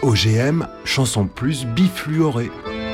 OGM, chanson plus bifluorée.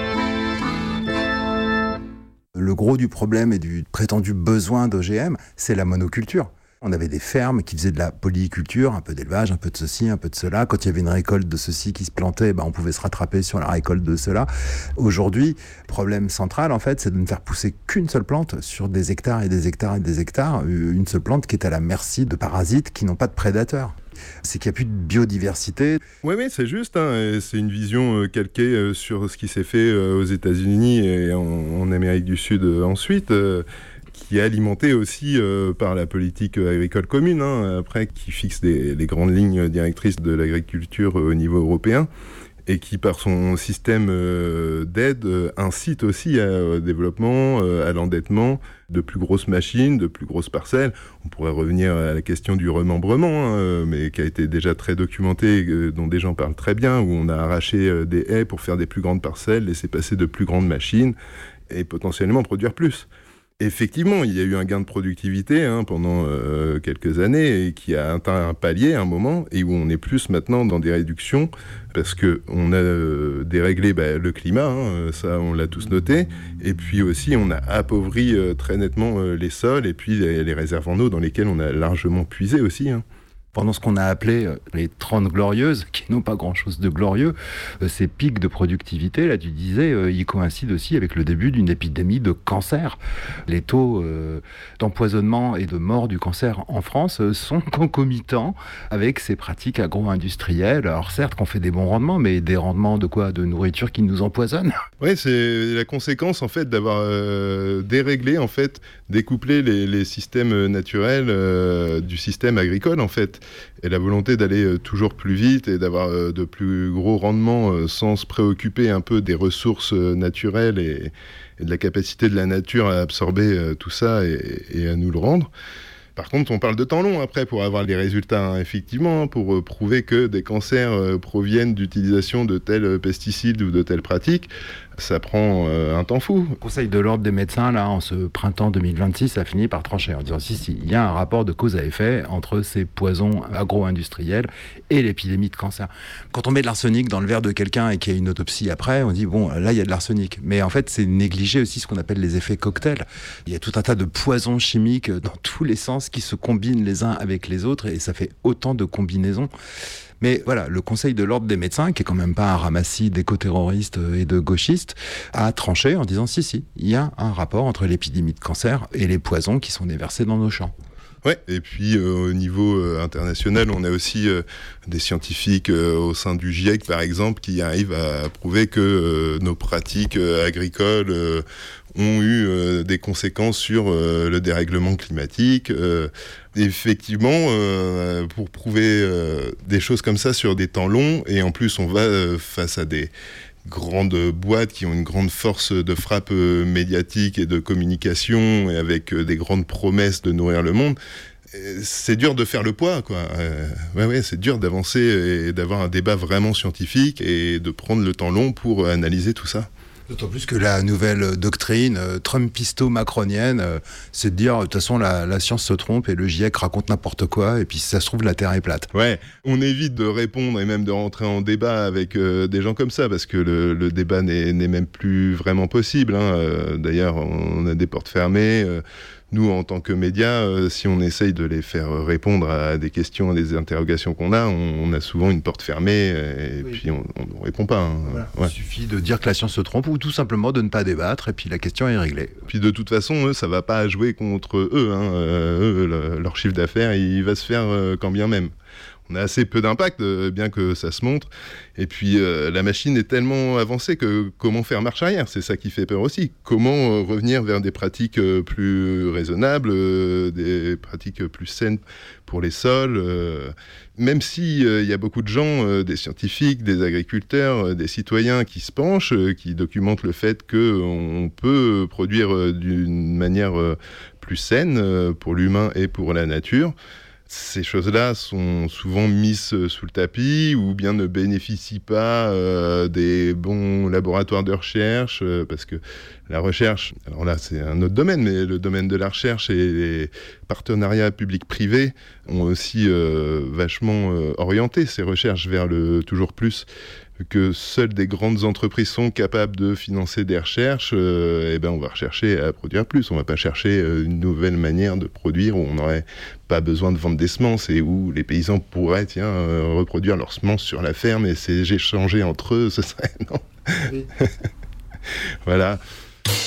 Le gros du problème et du prétendu besoin d'OGM, c'est la monoculture. On avait des fermes qui faisaient de la polyculture, un peu d'élevage, un peu de ceci, un peu de cela. Quand il y avait une récolte de ceci qui se plantait, on pouvait se rattraper sur la récolte de cela. Aujourd'hui, le problème central, en fait, c'est de ne faire pousser qu'une seule plante sur des hectares et des hectares et des hectares. Une seule plante qui est à la merci de parasites qui n'ont pas de prédateurs. C'est qu'il n'y a plus de biodiversité. Oui, c'est juste. Et c'est une vision calquée sur ce qui s'est fait aux États-Unis et en Amérique du Sud ensuite. Qui est alimenté aussi par la politique agricole commune, après, qui fixe les grandes lignes directrices de l'agriculture au niveau européen, et qui, par son système d'aide, incite aussi au développement, à l'endettement de plus grosses machines, de plus grosses parcelles. On pourrait revenir à la question du remembrement, mais qui a été déjà très documenté, dont des gens parlent très bien, où on a arraché des haies pour faire des plus grandes parcelles, laisser passer de plus grandes machines, et potentiellement produire plus. Effectivement, il y a eu un gain de productivité pendant quelques années et qui a atteint un palier à un moment et où on est plus maintenant dans des réductions parce qu'on a déréglé le climat, ça on l'a tous noté, et puis aussi on a appauvri très nettement les sols et puis les réserves en eau dans lesquelles on a largement puisé aussi. Pendant ce qu'on a appelé les 30 glorieuses, qui n'ont pas grand-chose de glorieux, ces pics de productivité, là tu disais, ils coïncident aussi avec le début d'une épidémie de cancer. Les taux d'empoisonnement et de mort du cancer en France sont concomitants avec ces pratiques agro-industrielles. Alors certes qu'on fait des bons rendements, mais des rendements de quoi ? De nourriture qui nous empoisonne. Oui, c'est la conséquence en fait d'avoir déréglé, en fait, découplé les systèmes naturels du système agricole en fait. Et la volonté d'aller toujours plus vite et d'avoir de plus gros rendements sans se préoccuper un peu des ressources naturelles et de la capacité de la nature à absorber tout ça et à nous le rendre. Par contre, on parle de temps long après pour avoir les résultats, effectivement, pour prouver que des cancers proviennent d'utilisation de tels pesticides ou de telles pratiques. Ça prend un temps fou. Le Conseil de l'ordre des médecins, là, en ce printemps 2026, a fini par trancher en disant si, il y a un rapport de cause à effet entre ces poisons agro-industriels et l'épidémie de cancer. Quand on met de l'arsenic dans le verre de quelqu'un et qu'il y a une autopsie après, on dit bon, là, il y a de l'arsenic. Mais en fait, c'est négliger aussi ce qu'on appelle les effets cocktails. Il y a tout un tas de poisons chimiques dans tous les sens qui se combinent les uns avec les autres et ça fait autant de combinaisons. Mais voilà, le Conseil de l'ordre des médecins, qui est quand même pas un ramassis d'éco-terroristes et de gauchistes, a tranché en disant si, il y a un rapport entre l'épidémie de cancer et les poisons qui sont déversés dans nos champs. Ouais, et puis au niveau international, on a aussi des scientifiques au sein du GIEC, par exemple, qui arrivent à prouver que nos pratiques agricoles ont eu des conséquences sur le dérèglement climatique. Effectivement, pour prouver des choses comme ça sur des temps longs, et en plus on va face à des grandes boîtes qui ont une grande force de frappe médiatique et de communication, et avec des grandes promesses de nourrir le monde, c'est dur de faire le poids, quoi. C'est dur d'avancer et d'avoir un débat vraiment scientifique et de prendre le temps long pour analyser tout ça. D'autant plus que la nouvelle doctrine trumpisto-macronienne, c'est de dire, de toute façon, la science se trompe et le GIEC raconte n'importe quoi, et puis si ça se trouve, la Terre est plate. Ouais, on évite de répondre et même de rentrer en débat avec des gens comme ça, parce que le débat n'est même plus vraiment possible. D'ailleurs, on a des portes fermées. Nous, en tant que médias, si on essaye de les faire répondre à des questions, à des interrogations qu'on a, on a souvent une porte fermée et puis on ne répond pas. Voilà. Ouais. Il suffit de dire que la science se trompe ou tout simplement de ne pas débattre et puis la question est réglée. Puis de toute façon, eux, ça ne va pas jouer contre eux. Eux, leur chiffre d'affaires, il va se faire quand bien même. On a assez peu d'impact, bien que ça se montre. Et puis, la machine est tellement avancée que comment faire marche arrière ? C'est ça qui fait peur aussi. Comment revenir vers des pratiques plus raisonnables, des pratiques plus saines pour les sols même si y a beaucoup de gens, des scientifiques, des agriculteurs, des citoyens qui se penchent, qui documentent le fait qu'on peut produire d'une manière plus saine pour l'humain et pour la nature. ces choses-là sont souvent mises sous le tapis ou bien ne bénéficient pas des bons laboratoires de recherche, parce que la recherche, alors là c'est un autre domaine, mais le domaine de la recherche et les partenariats publics-privés ont aussi vachement orienté ces recherches vers le toujours plus, que seules des grandes entreprises sont capables de financer des recherches, et ben on va rechercher à produire plus. On ne va pas chercher une nouvelle manière de produire où on n'aurait pas besoin de vendre des semences et où les paysans pourraient reproduire leurs semences sur la ferme et s'échanger entre eux, ce serait... Non. Oui. Voilà.